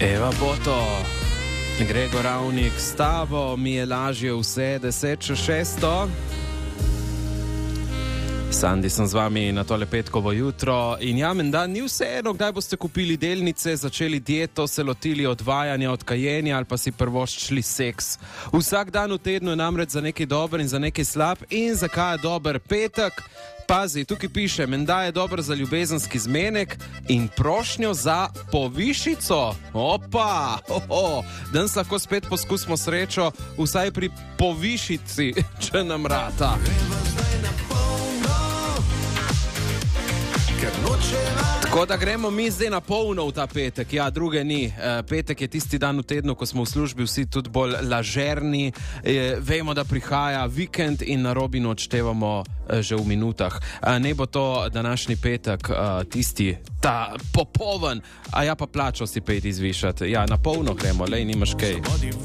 Eva Boto, Gregor Ravnik s tabo, mi je lažje vse 10.6. Sandi sem z vami na tole petkovo jutro in ja, menda ni vseeno, kdaj boste kupili delnice, začeli dieto, se lotili odvajanja od kajenja ali pa si prvoščili seks. Vsak dan v tednu je namreč za nekaj dober in za nekaj slab. In zakaj je dober petek? Pazi, tukaj piše, menda je dober za ljubezenski zmenek in prošnjo za povišico. Opa, danes lahko spet poskusimo srečo, vsaj pri povišici, če nam rata. Tako da gremo mi zdaj na polno v ta petek. Ja, druge ni. Petek je tisti dan v tednu, ko smo v službi vsi tudi bolj lažerni. Vemo, da prihaja vikend in na Robinu odštevamo že v minutah. Ne bo to današnji petek tisti, ta popoln, a ja pa plačo si pejti zvišati. Ja, na polno gremo, lej, nimaš kaj.